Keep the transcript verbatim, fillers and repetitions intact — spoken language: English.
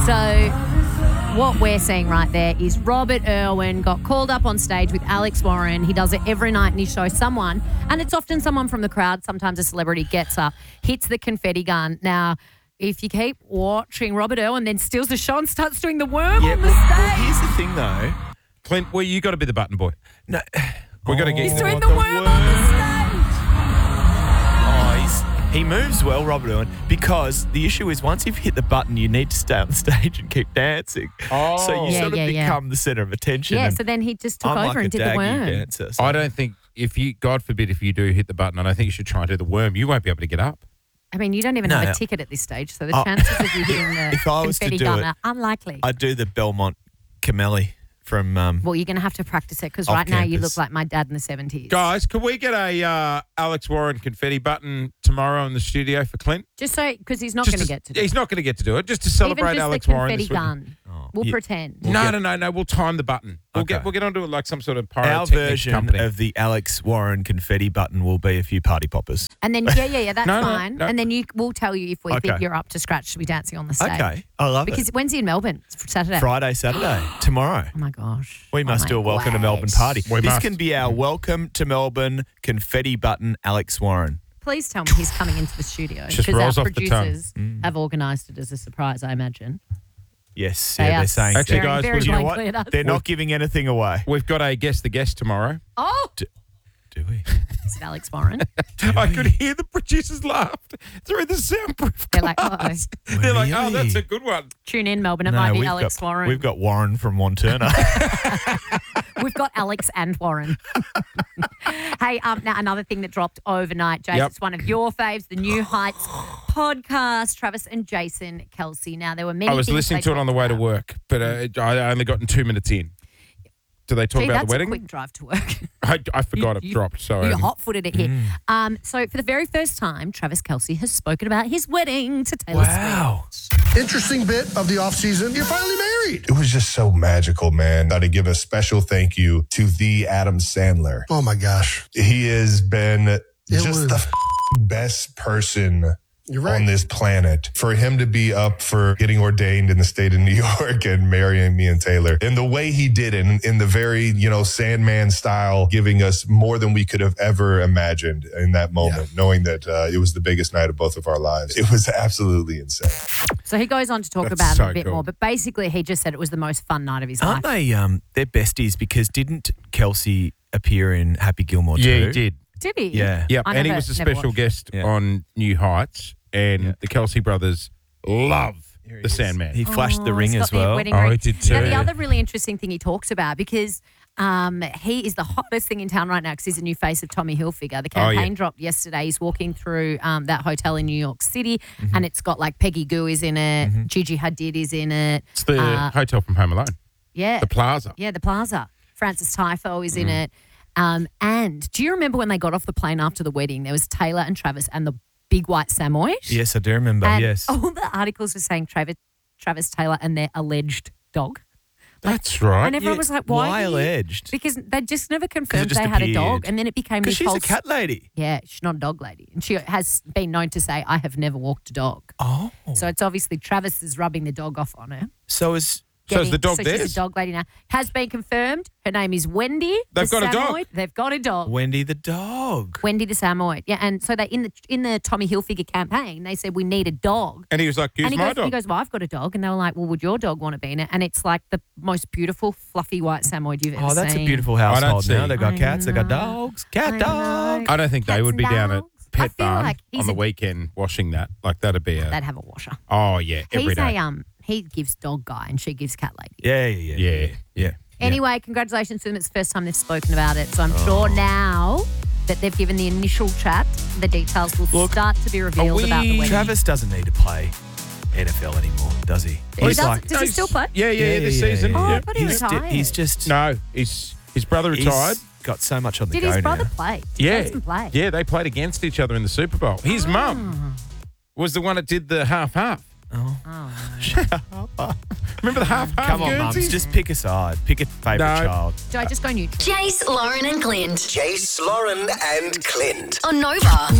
So what we're seeing right there is Robert Irwin got called up on stage with Alex Warren. He does it every night in his show. Someone, and it's often someone from the crowd, sometimes a celebrity gets up, hits the confetti gun. Now, if you keep watching, Robert Irwin then steals the show and starts doing the worm Yeah, on the well, stage. well, here's the thing, though. Clint, well, you got to be the button boy. No, we got to get He's you doing the, the worm on the stage. Oh, he's, he moves well, Robert Irwin, because the issue is once you've hit the button, you need to stay on the stage and keep dancing. Oh. So you Yeah, sort of yeah, yeah. become the centre of attention. Yeah, and so then he just took I'm over like and a did the daggy worm. dancer. So. I don't think if you, God forbid, if you do hit the button, and I think you should try and do the worm, you won't be able to get up. I mean, you don't even No, have a no. ticket at this stage, so the Oh. chances of you hitting the If I was to confetti do gun it, are unlikely. I'd do the Belmont Camelli from... Um, Well, you're going to have to practice it because Off right now you campus. look like my dad in the seventies. Guys, could we get a uh, Alex Warren confetti button tomorrow in the studio for Clint? Just so, because he's not Just going to get to do He's it. not going to get to do it. Just to celebrate Even just Alex the Warren. confetti this week. gun. Oh, We'll yeah. pretend. We'll no, get- no, no, no. We'll time the button. We'll Okay. get. We'll get onto it like some sort of Our pyrotechnics version company. of the Alex Warren confetti button will be a few party poppers. And then, yeah, yeah, yeah, that's No, no, fine. no. And then you we'll tell you if we think Okay. you're up to scratch to be dancing on the stage. Okay, I love Because it. when's he in Melbourne? It's Saturday. Friday, Saturday, tomorrow. Oh, my gosh. We must Oh, do a my welcome to Melbourne gosh. party. We this must. can be our welcome to Melbourne confetti button, Alex Warren. Please tell me he's coming into the studio. Just Because rolls our off the tongue. producers have organised it as a surprise, I imagine. Yes, They yeah, are they're saying. Actually, staring guys, very would you know what? blankly at us. They're not giving anything away. We've got a guest the guest tomorrow. Oh, Do we? is it Alex Warren? I could hear the producers laughed through the soundproof They're like, glass. uh-oh. They're like, oh, Really? that's a good one. Tune in, Melbourne. It might be we've Alex got, Warren. We've got Warren from Wanturna. We've got Alex and Warren. Hey, um, now another thing that dropped overnight, Jason, Yep. it's one of your faves, the New Heights podcast, Travis and Jason Kelsey. Now, there were many I was things listening they to it on the talked way to about. work, but uh, I only got in two minutes in. Do they talk Gee, about that's the wedding? a quick drive to work. I, I forgot You- it dropped. So You um, hot-footed it here. Um, so for the very first time, Travis Kelsey has spoken about his wedding to Taylor Swift. Wow. Interesting bit of the off season. You're finally married. It was just so magical, man. Got to give a special thank you to the Adam Sandler. Oh my gosh. He has been just was- the f- best person You're right. on this planet. For him to be up for getting ordained in the state of New York and marrying me and Taylor, and the way he did it, in, in the very, you know, Sandman style, giving us more than we could have ever imagined in that moment, knowing that uh, it was the biggest night of both of our lives. It was absolutely insane. So he goes on to talk That's about so it a bit cool. more, but basically he just said it was the most fun night of his Aren't life. they, um, they're besties because didn't Kelsey appear in Happy Gilmore too? yeah, he did. Did he? Yeah. Yep, I and he never- was a never special watched. guest Yeah. on New Heights, and Yeah. the Kelsey brothers love Here he the is. Sandman. He flashed the Oh, ring he's as got the well. wedding Oh, ring. he did Now, the too. other really interesting thing he talks about, because um, he is the hottest thing in town right now because he's a new face of Tommy Hilfiger. The Oh, yeah. campaign dropped yesterday. He's walking through um, that hotel in New York City, Mm-hmm. and it's got like Peggy Gou is in it, Gigi Hadid is in it. It's the Uh, hotel from Home Alone, Yeah. the Plaza. Yeah, the Plaza. Francis Tyfo is Mm. in it. Um, and do you remember when they got off the plane after the wedding? There was Taylor and Travis and the big white Samoyed. Yes, I do remember. And yes. all the articles were saying Travis, Travis Taylor and their alleged dog. That's right. And everyone Yeah, was like, why? why do you-" alleged? Because they just never confirmed just they had a dog. appeared. And then it became Because this she's whole a cat lady. Yeah, she's not a dog lady. And she has been known to say, I have never walked a dog. Oh. So it's obviously Travis is rubbing the dog off on her. So is So is the dog so theirs? she's a dog lady now. Has been confirmed. Her name is Wendy. They've the got a dog? Samoyed. They've got a dog. Wendy the dog. Wendy the Samoyed. Yeah, and so they in the in the Tommy Hilfiger campaign, they said we need a dog. And he was like, "Use and he my goes, dog." he goes, well, I've got a dog. And they were like, well, would your dog want to be in it? And it's like the most beautiful, fluffy white Samoyed you've ever Oh, seen. that's a beautiful I don't household now. see- They've got I cats, they've got know. dogs. Cat I dog. know. I don't think they Cats would be and down at dogs. I Pet feel Barn like he's on the a- weekend washing that. Like that'd be a They'd have a washer. oh yeah every He's day. a um. He gives dog guy and she gives cat lady. Yeah, yeah, yeah. Yeah. Yeah. Anyway, congratulations to them. It's the first time they've spoken about it. So I'm Oh. sure now that they've given the initial chat, the details will Look, start to be revealed about the we- wedding. Travis doesn't need to play N F L anymore, does he? He doesn't- does he still play? Yeah, yeah, Yeah, this yeah, season. yeah, Oh, I yeah. thought he he's, retired. he's just No, his his brother he's retired. got so much on the Did go his brother now. play? Yeah, Jason play. yeah, they played against each other in the Super Bowl. His Ah. mum was the one that did the half half. Oh. Remember the half half? Come on, mums, just pick a side. Pick a favourite No. child. Do I just go neutral? Jace, Lauren, and Clint Jace, Lauren, and Clint. on Nova.